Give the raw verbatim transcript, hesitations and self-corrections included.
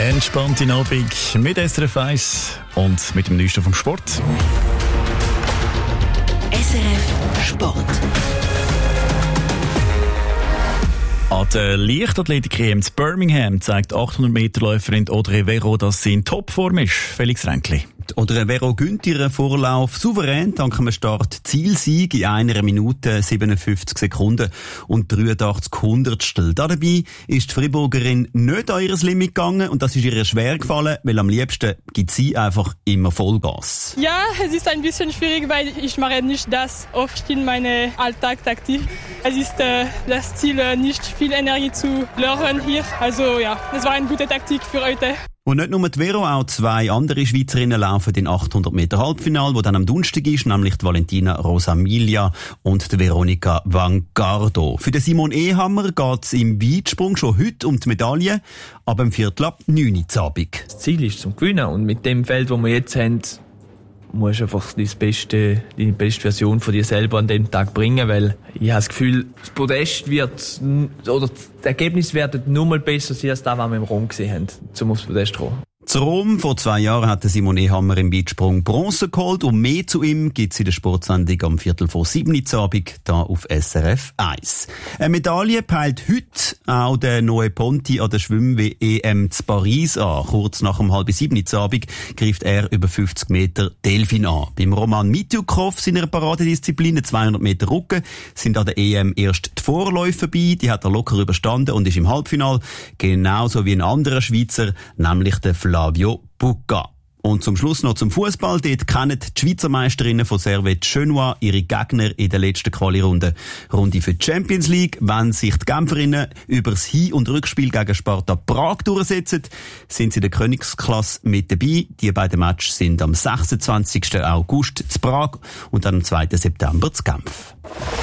Entspannte Abend mit S R F eins und mit dem Neuesten vom Sport. S R F Sport. An der Leichtathletik-E M in Birmingham zeigt achthundert Meter Läuferin Audrey Vero, dass sie in Topform ist. Felix Ränkli. Audrey Vero gönnt ihren Vorlauf souverän dank einem Start-Zielsieg in einer Minute siebenundfünfzig Sekunden und dreiundachtzig Hundertstel. Dabei ist die Friburgerin nicht an ihr Limit gegangen und das ist ihr schwer gefallen, weil am liebsten gibt sie einfach immer Vollgas. Ja, es ist ein bisschen schwierig, weil ich mache nicht das oft in meinem Alltag aktiv. Es ist äh, das Ziel, äh, nicht viel Energie zu lernen hier. Also ja, es war eine gute Taktik für heute. Und nicht nur die Vero, auch zwei andere Schweizerinnen laufen in achthundert Meter Halbfinale, wo dann am Donnerstag ist, nämlich die Valentina Rosamilia und die Veronika Vangardo. Für den Simon Ehammer geht es im Weitsprung schon heute um die Medaille, aber im Viertel ab neun Uhr Abend. Das Ziel ist zum Gewinnen und mit dem Feld, das wir jetzt haben, musst du einfach die beste, die beste Version von dir selber an dem Tag bringen, weil ich habe das Gefühl, das Podest wird, oder das Ergebnis wird nur mal besser sein als das, was wir im Rom gesehen haben, um aufs Podest zu kommen. Zu Rom vor zwei Jahren hat Simon Ehammer im Weitsprung Bronze geholt und mehr zu ihm gibt es in der Sportsendung am Viertel vor sieben Uhr Abend hier auf S R F eins. Eine Medaille peilt heute auch der Noe Ponti an der Schwimm-E M zu Paris an. Kurz nach um halb sieben Uhr Abend greift er über fünfzig Meter Delfin an. Beim Roman Mitjukow seiner Paradedisziplin zweihundert Meter Rücken sind an der E M erst die Vorläufe vorbei. Die hat er locker überstanden und ist im Halbfinale. Genauso wie ein anderer Schweizer, nämlich der Flavio Bucca. Und zum Schluss noch zum Fußball. Dort kennen die Schweizer Meisterinnen von Servette Genua ihre Gegner in der letzten Quali-Runde. Runde für die Champions League. Wenn sich die Genferinnen über das Hin- und Rückspiel gegen Sparta Prag durchsetzen, sind sie in der Königsklasse mit dabei. Die beiden Matches sind am sechsundzwanzigsten August zu Prag und dann am zweiten September zu Genf.